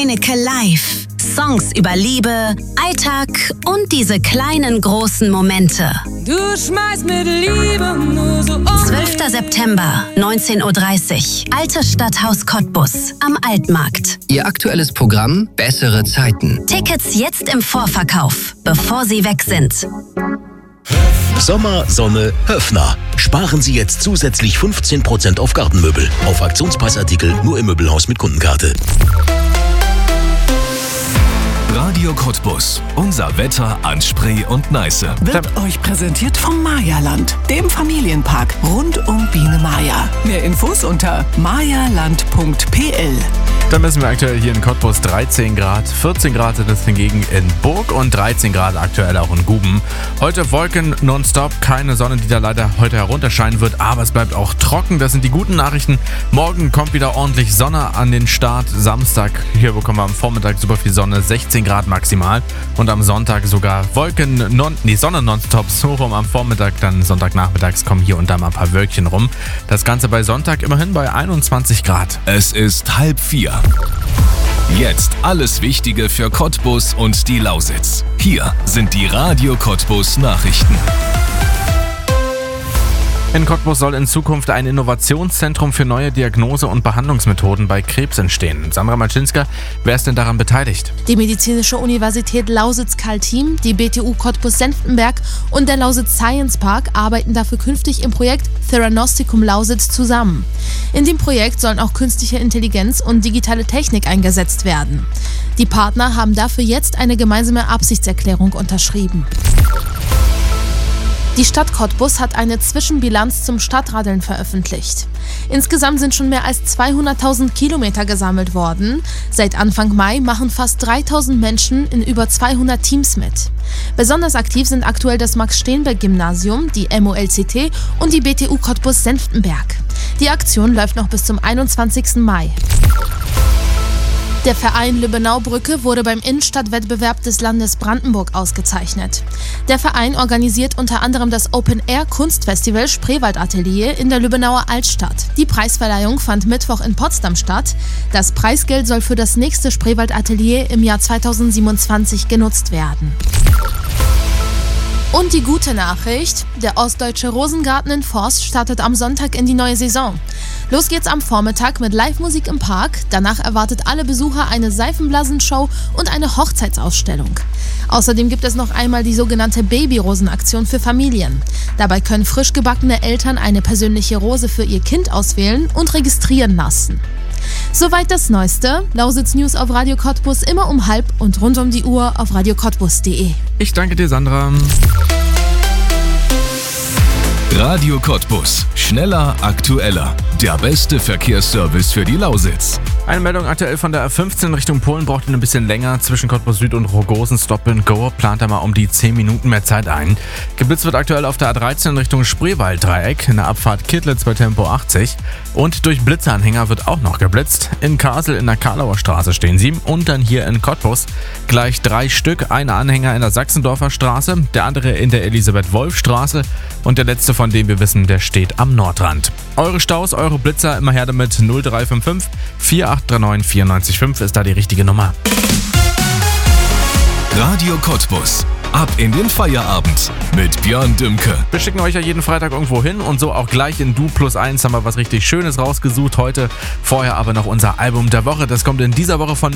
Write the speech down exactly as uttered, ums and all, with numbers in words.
Meinecke live. Songs über Liebe, Alltag und diese kleinen großen Momente. Du schmeißt mit Liebe nur so um. zwölfter September, neunzehn Uhr dreißig. Altes Stadthaus Cottbus am Altmarkt. Ihr aktuelles Programm Bessere Zeiten. Tickets jetzt im Vorverkauf, bevor sie weg sind. Sommer, Sonne, Höffner. Sparen Sie jetzt zusätzlich fünfzehn Prozent auf Gartenmöbel. Auf Aktionspreisartikel nur im Möbelhaus mit Kundenkarte. Radio Cottbus. Unser Wetter an Spree und Neiße. Wird euch präsentiert vom Mayaland, dem Familienpark rund um Biene Maya. Mehr Infos unter mayaland punkt p l. Dann messen wir aktuell hier in Cottbus dreizehn Grad, vierzehn Grad sind es hingegen in Burg und dreizehn Grad aktuell auch in Guben. Heute Wolken nonstop, keine Sonne, die da leider heute herunterscheinen wird, aber es bleibt auch trocken. Das sind die guten Nachrichten. Morgen kommt wieder ordentlich Sonne an den Start. Samstag, hier bekommen wir am Vormittag super viel Sonne, sechzehn Grad maximal. Und am Sonntag sogar Wolken, non, nee, Sonne nonstop, so rum am Vormittag, dann Sonntagnachmittags kommen hier und da mal ein paar Wölkchen rum. Das Ganze bei Sonntag immerhin bei einundzwanzig Grad. Es ist halb vier. Jetzt alles Wichtige für Cottbus und die Lausitz. Hier sind die Radio Cottbus Nachrichten. In Cottbus soll in Zukunft ein Innovationszentrum für neue Diagnose- und Behandlungsmethoden bei Krebs entstehen. Sandra Malczynska, wer ist denn daran beteiligt? Die Medizinische Universität Lausitz-Kaltim, die B T U Cottbus-Senftenberg und der Lausitz Science Park arbeiten dafür künftig im Projekt Theranosticum Lausitz zusammen. In dem Projekt sollen auch künstliche Intelligenz und digitale Technik eingesetzt werden. Die Partner haben dafür jetzt eine gemeinsame Absichtserklärung unterschrieben. Die Stadt Cottbus hat eine Zwischenbilanz zum Stadtradeln veröffentlicht. Insgesamt sind schon mehr als zweihunderttausend Kilometer gesammelt worden. Seit Anfang Mai machen fast dreitausend Menschen in über zweihundert Teams mit. Besonders aktiv sind aktuell das Max-Steenberg-Gymnasium, die M O L C T und die B T U Cottbus-Senftenberg. Die Aktion läuft noch bis zum einundzwanzigsten Mai. Der Verein Lübbenau-Brücke wurde beim Innenstadtwettbewerb des Landes Brandenburg ausgezeichnet. Der Verein organisiert unter anderem das Open-Air-Kunstfestival Spreewald-Atelier in der Lübbenauer Altstadt. Die Preisverleihung fand Mittwoch in Potsdam statt. Das Preisgeld soll für das nächste Spreewald-Atelier im Jahr zweitausendsiebenundzwanzig genutzt werden. Und die gute Nachricht, der Ostdeutsche Rosengarten in Forst startet am Sonntag in die neue Saison. Los geht's am Vormittag mit Live-Musik im Park, danach erwartet alle Besucher eine Seifenblasenshow und eine Hochzeitsausstellung. Außerdem gibt es noch einmal die sogenannte Babyrosenaktion für Familien. Dabei können frisch gebackene Eltern eine persönliche Rose für ihr Kind auswählen und registrieren lassen. Soweit das Neueste. Lausitz News auf Radio Cottbus immer um halb und rund um die Uhr auf radio cottbus punkt de. Ich danke dir, Sandra. Radio Cottbus. Schneller, aktueller. Der beste Verkehrsservice für die Lausitz. Eine Meldung aktuell von der A fünfzehn Richtung Polen braucht ein bisschen länger. Zwischen Cottbus Süd und Rogosen Stop and Go plant er mal um die zehn Minuten mehr Zeit ein. Geblitzt wird aktuell auf der A dreizehn Richtung Spreewald-Dreieck in der Abfahrt Kittlitz bei Tempo achtzig. Und durch Blitzeanhänger wird auch noch geblitzt. In Kassel in der Karlauer Straße stehen sie und dann hier in Cottbus gleich drei Stück. Eine Anhänger in der Sachsendorfer Straße, der andere in der Elisabeth-Wolf-Straße und der letzte, von dem wir wissen, der steht am Nordrand. Eure Staus, eure Blitzer immer her damit. null drei fünf fünf vier acht drei neun vier neun fünf ist da die richtige Nummer. Radio Cottbus. Ab in den Feierabend mit Björn Dümke. Wir schicken euch ja jeden Freitag irgendwo hin und so auch gleich in Du plus eins haben wir was richtig Schönes rausgesucht heute. Vorher aber noch unser Album der Woche. Das kommt in dieser Woche von